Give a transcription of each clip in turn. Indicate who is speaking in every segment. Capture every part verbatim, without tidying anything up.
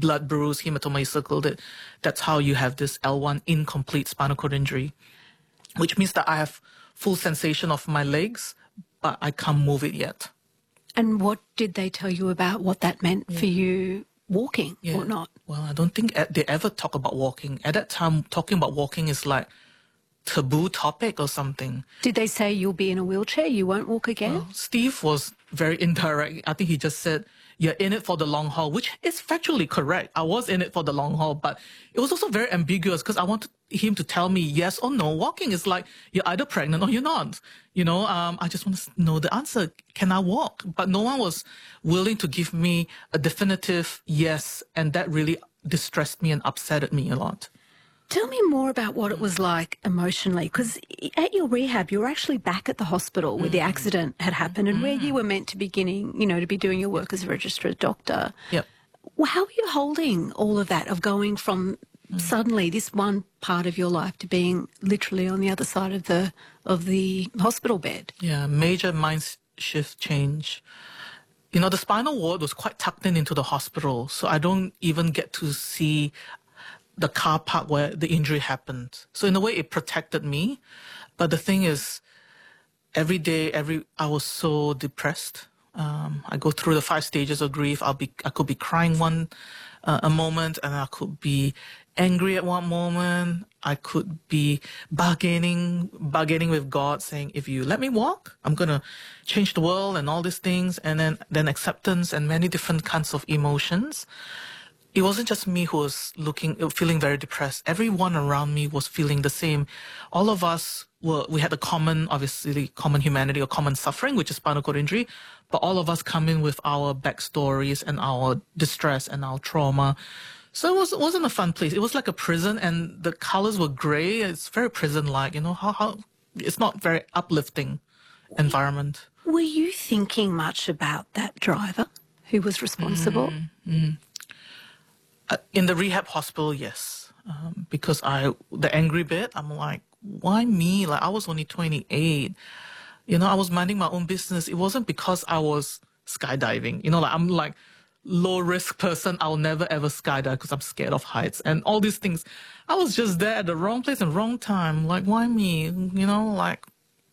Speaker 1: blood bruise, hematoma, you circled it. That's how you have this L one incomplete spinal cord injury, which means that I have full sensation of my legs, but I can't move it yet.
Speaker 2: And what did they tell you about what that meant yeah. for you walking
Speaker 1: yeah.
Speaker 2: or not?
Speaker 1: Well, I don't think they ever talk about walking. At that time, talking about walking is like taboo topic or something.
Speaker 2: Did they say you'll be in a wheelchair, you won't walk again?
Speaker 1: Well, Steve was very indirect. I think he just said, you're in it for the long haul, which is factually correct. I was in it for the long haul, but it was also very ambiguous because I wanted him to tell me yes or no. Walking is like, you're either pregnant or you're not. You know, um, I just want to know the answer. Can I walk? But no one was willing to give me a definitive yes, and that really distressed me and upset me a lot.
Speaker 2: Tell me more about what it was like emotionally, because at your rehab, you were actually back at the hospital where mm. the accident had happened and mm. where you were meant to be beginning, you know, to be doing your work as a registered doctor.
Speaker 1: Yep.
Speaker 2: Well, how are you holding all of that, of going from mm. suddenly this one part of your life to being literally on the other side of the of the hospital bed?
Speaker 1: Yeah, major mind shift change. You know, the spinal ward was quite tucked in into the hospital, so I don't even get to see the car park where the injury happened. So in a way, it protected me. But the thing is, every day, every I was so depressed. Um, I go through the five stages of grief. I'll be, I could be crying one uh, a moment, and I could be angry at one moment. I could be bargaining, bargaining with God, saying, "If you let me walk, I'm gonna change the world," and all these things. And then, then acceptance and many different kinds of emotions. It wasn't just me who was looking, feeling very depressed. Everyone around me was feeling the same. All of us were, we had a common, obviously, common humanity or common suffering, which is spinal cord injury. But all of us come in with our backstories and our distress and our trauma. So it, was, it wasn't a fun place. It was like a prison, and the colors were gray. It's very prison-like, you know, how, how, it's not very uplifting environment.
Speaker 2: Were you thinking much about that driver who was responsible?
Speaker 1: Mm-hmm. Uh, in the rehab hospital, yes, um, because I, the angry bit, I'm like, why me? Like, I was only twenty-eight. You know, I was minding my own business. It wasn't because I was skydiving. You know, like, I'm like low risk person. I'll never ever skydive because I'm scared of heights and all these things. I was just there at the wrong place and wrong time. Like, why me? You know, like,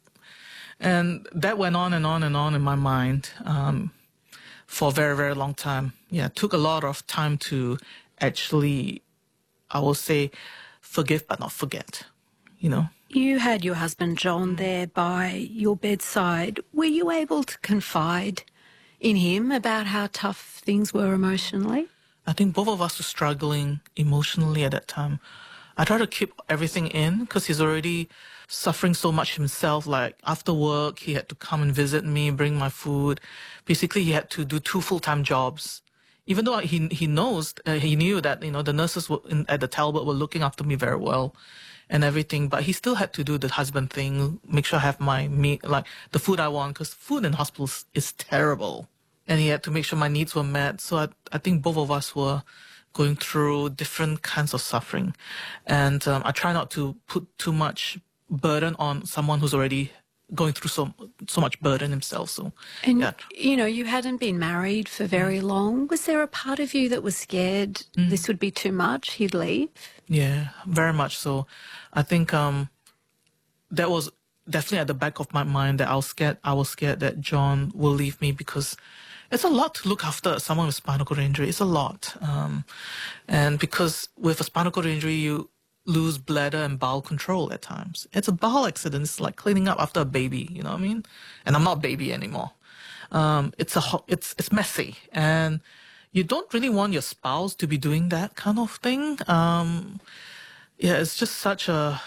Speaker 1: and that went on and on and on in my mind. Um, for a very, very long time. Yeah, it took a lot of time to actually, I will say, forgive but not forget, you know.
Speaker 2: You had your husband John there by your bedside. Were you able to confide in him about how tough things were emotionally?
Speaker 1: I think both of us were struggling emotionally at that time. I tried to keep everything in because he's already suffering so much himself. Like, after work, he had to come and visit me, bring my food. Basically, he had to do two full-time jobs. Even though he he knows, uh, he knew that, you know, the nurses were in, at the Talbot were looking after me very well and everything, but he still had to do the husband thing, make sure I have my meat, like the food I want, because food in hospitals is terrible. And he had to make sure my needs were met. So I, I think both of us were going through different kinds of suffering. And um, I try not to put too much burden on someone who's already going through so so much burden himself. So,
Speaker 2: and,
Speaker 1: yeah.
Speaker 2: you know, you hadn't been married for very long. Was there a part of you that was scared mm. this would be too much, he'd leave? Yeah,
Speaker 1: very much so. I think um, that was definitely at the back of my mind, that I was scared, I was scared that John will leave me, because it's a lot to look after someone with spinal cord injury. It's a lot. Um, and because with a spinal cord injury, you lose bladder and bowel control at times. It's a bowel accident. It's like cleaning up after a baby, you know what I mean? And I'm not a baby anymore. Um, it's a it's it's messy, and you don't really want your spouse to be doing that kind of thing. Um, yeah, it's just such a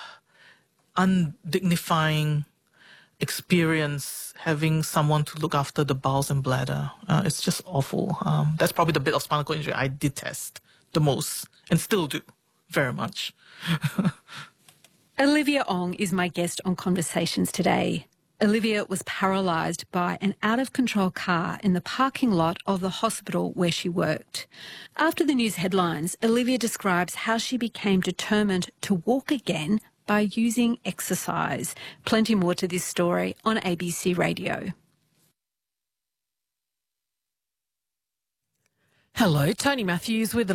Speaker 1: undignifying experience having someone to look after the bowels and bladder. Uh, it's just awful. Um, that's probably the bit of spinal cord injury I detest the most, and still do very much.
Speaker 2: Olivia Ong is my guest on Conversations today. Olivia was paralysed by an out-of-control car in the parking lot of the hospital where she worked. After the news headlines, Olivia describes how she became determined to walk again by using exercise. Plenty more to this story on A B C Radio.
Speaker 3: Hello, Tony Matthews with